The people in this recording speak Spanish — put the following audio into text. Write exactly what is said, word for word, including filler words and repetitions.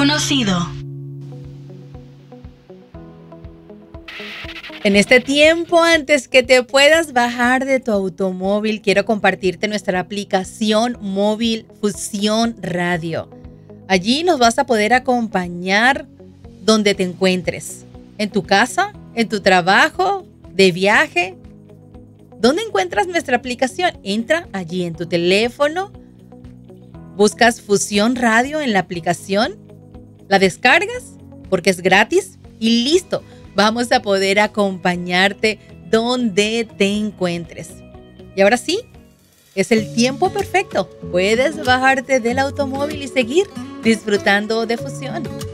conocido. En este tiempo, antes que te puedas bajar de tu automóvil, quiero compartirte nuestra aplicación móvil Fusión Radio. Allí nos vas a poder acompañar donde te encuentres. En tu casa, en tu trabajo, de viaje. ¿Dónde encuentras nuestra aplicación? Entra allí en tu teléfono, buscas Fusión Radio en la aplicación, la descargas porque es gratis y listo. Vamos a poder acompañarte donde te encuentres. Y ahora sí, es el tiempo perfecto. Puedes bajarte del automóvil y seguir disfrutando de Fusión.